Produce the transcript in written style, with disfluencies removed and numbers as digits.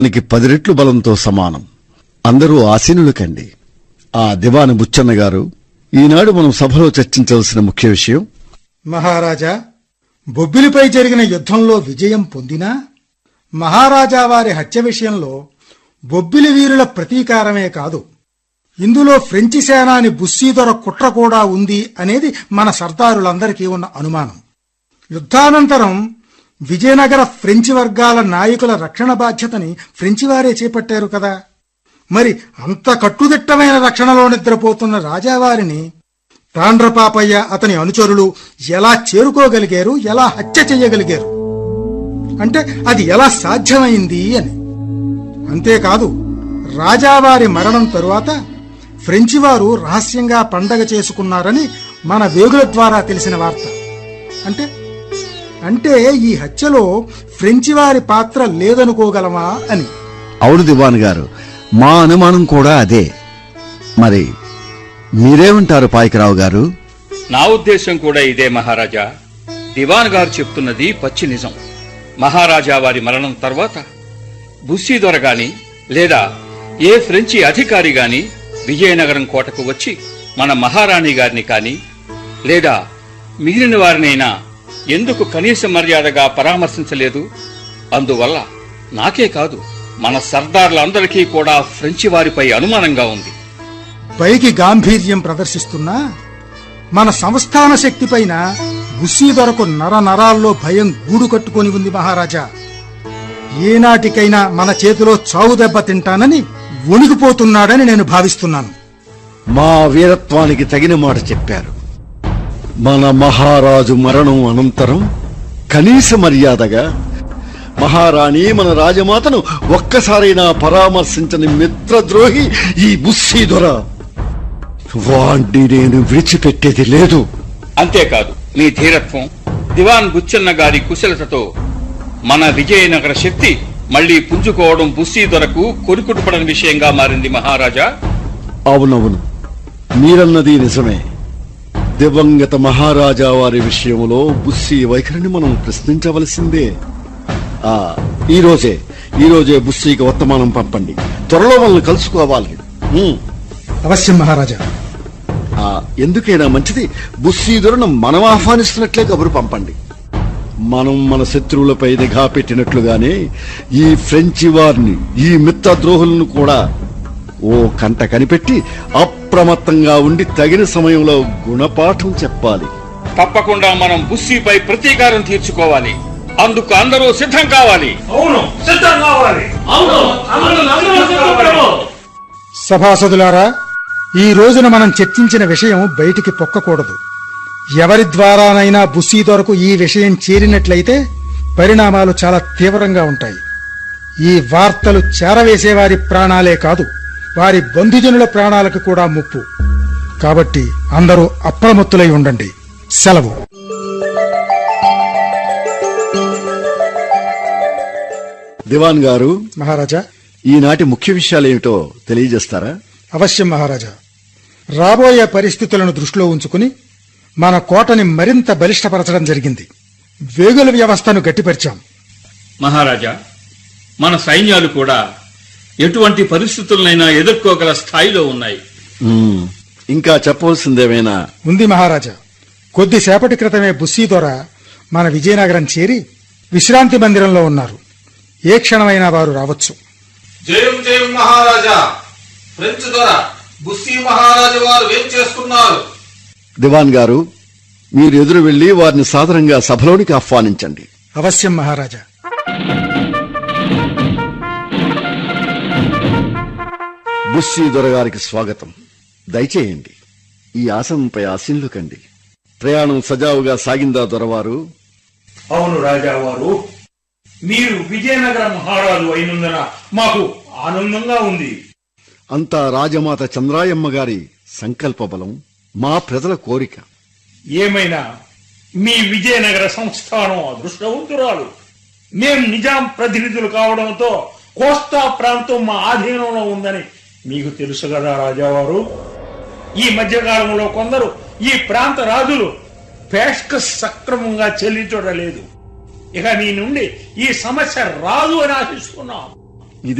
నీకు 10 రెట్లు బలంతో సమానం. అందరూ ఆసీనులు కండి. ఆ దివాని బుచ్చన్న గారు, ఈనాడు మనం సభలో చర్చించవలసిన ముఖ్య విషయం. మహారాజా, బొబ్బిలిపై జరిగిన యుద్ధంలో విజయం పొందినా మహారాజా వారి హత్య విషయంలో బొబ్బిలి వీరుల ప్రతీకారమే కాదు, ఇందులో ఫ్రెంచి సేనాని బుస్సీదొర కుట్ర కూడా ఉంది అనేది మన సర్దారులందరికీ ఉన్న అనుమానం. యుద్ధానంతరం విజయనగర ఫ్రెంచి వర్గాల నాయకుల రక్షణ బాధ్యతని ఫ్రెంచి వారే చేపట్టారు కదా. మరి అంత కట్టుదిట్టమైన రక్షణలో నిద్రపోతున్న రాజావారిని తాండ్రపాపయ్య అతని అనుచరులు ఎలా చేరుకోగలిగారు, ఎలా హత్య చెయ్యగలిగారు అంటే అది ఎలా సాధ్యమైంది అని. అంతేకాదు, రాజావారి మరణం తరువాత ఫ్రెంచి వారు రహస్యంగా పండగ చేసుకున్నారని మన వేగుల ద్వారా తెలిసిన వార్త. అంటే ఈ హత్యలో ఫ్రెంచి వారి పాత్ర లేదనుకోగలమా అని. అవును దివాన్ గారు, మా అనుమానం కూడా అదే. మరి మీరేమంటారు పాయకరావు గారు? నా ఉద్దేశం కూడా ఇదే మహారాజా. దివాన్ గారు చెప్తున్నది పచ్చి నిజం. మహారాజా వారి మరణం తర్వాత బుస్సీదొర గాని లేదా ఏ ఫ్రెంచి అధికారి గాని విజయనగరం కోటకు వచ్చి మన మహారాణి గారిని కాని లేదా మిగిలిన వారినైనా ఎందుకు కనీస మర్యాదగా పరామర్శించలేదు? అందువల్ల నాకే కాదు, మన సర్దార్లందరికీ కూడా ఫ్రెంచి వారిపై అనుమానంగా ఉంది. పైకి గాంభీర్యం ప్రదర్శిస్తున్నా మన సంస్థాన శక్తిపైన బుస్సీదొరకు నరాల్లో భయం గూడు కట్టుకొని ఉంది మహారాజా. ఏనాటికైనా మన చేతిలో చావు దెబ్బ తింటానని వణికిపోతున్నాడని నేను భావిస్తున్నాను. మా వీరత్వానికి తగిన మాట చెప్పారు. మన మహారాజు మరణం అనంతరం కనీస మర్యాదగా మహారాణి మన రాజమాతను ఒక్కసారైనా పరామర్శించని మిత్రద్రోహి ఈ బుస్సీదొర. వాణ్ణి నేను విడిచిపెట్టేది లేదు. అంతేకాదు, మీ ధీరత్వం, దివాన్ బుచ్చన్న గారి కుశలతతో మన విజయనగర శక్తి మళ్లీ పుంజుకోవడం బుస్సీదొరకు కొరుకుటుపడని విషయంగా మారింది మహారాజా. అవునవును, మీరన్నది నిజమే. దివంగత మహారాజా వారి విషయంలో బుస్సీ వైఖరిని మనం ప్రశ్నించవలసిందే. ఈ రోజే బుస్సీకి వర్తమానం పంపండి. త్వరలో మనల్ని కలుసుకోవాలి. అవశ్యం మహారాజా. ఎందుకైనా మంచిది, బుస్సీదొరను మనం ఆహ్వానిస్తున్నట్లే కబురు పంపండి. మనం మన శత్రువులపై నిఘా పెట్టినట్లుగానే ఈ ఫ్రెంచి వారిని, ఈ మిత్రద్రోహులను కూడా ఓ కంట కనిపెట్టి అప్రమత్తంగా ఉండి తగిన సమయంలో గుణపాఠం చెప్పాలి. తప్పకుండా మనం బుస్సీపై ప్రతీకారం తీర్చుకోవాలి. అందుకు అందరూ సిద్ధం కావాలి. సభాసదులారా, ఈ రోజున మనం చర్చించిన విషయం బయటికి పొక్కకూడదు. ఎవరి ద్వారానైనా బుస్సీదొరకు ఈ విషయం చేరినట్లయితే పరిణామాలు చాలా తీవ్రంగా ఉంటాయి. ఈ వార్తలు చేరవేసేవారి ప్రాణాలే కాదు, వారి బంధుజనుల ప్రాణాలకు కూడా ముప్పు. కాబట్టి అందరూ అప్రమత్తులై ఉండండి. సెలవు. దివాన్ గారు, మహారాజా, ఈనాటి ముఖ్య విషయాలేమిటో తెలియజేస్తారా? అవశ్యం మహారాజా. రాబోయే పరిస్థితులను దృష్టిలో ఉంచుకుని మన కోటని మరింత బలిష్టపరచడం జరిగింది. వేగుల వ్యవస్థను గట్టిపరిచాం. మహారాజా, మన సైన్యాలు కూడా ఎటువంటి పరిస్థితులనైనా ఎదుర్కోగల స్థాయిలో ఉన్నాయి. ఇంకా చెప్పవలసిందేమైనా ఉంది మహారాజా. కొద్దిసేపటి క్రితమే బుస్సీదొర మన విజయనగరం చేరి విశ్రాంతి మందిరంలో ఉన్నారు. ఏ క్షణమైనా వారు రావచ్చు. జయం జయం మహారాజా. ఫ్రెంచ్ దొర బుస్సీ మహారాజు వారు ఏం చేస్తున్నారు? దివాన్ గారు, మీరు ఎదురు వెళ్లి వారిని సాదరంగా సభలోనికి ఆహ్వానించండి. అవశ్యం మహారాజా. బుస్సీదొర గారికి స్వాగతం. దయచేయండి. ఈ ఆసనంపై ఆసీనులు కండి. ప్రయాణం సజావుగా సాగిందా దొరవారు? అవును రాజావారు, మీరు విజయనగర మహారాజు అయినందున మాకు ఆనందంగా ఉంది. అంతా రాజమాత చంద్రాయమ్మ గారి సంకల్ప బలం, మా ప్రజల కోరిక. ఏమైనా మీ విజయనగర సంస్థానం అదృష్టవంతురాలు. మేం నిజాం ప్రతినిధులు కావడంతో కోస్తా ప్రాంతం మా ఆధీనంలో ఉందని మీకు తెలుసు కదా రాజావారు. ఈ మధ్యకాలంలో కొందరు ఈ ప్రాంత రాజులు పేష్కస్ సక్రమంగా చెల్లించడం లేదు. ఇక మీ నుండి ఈ సమస్య రాదు అని ఆశిస్తున్నాం.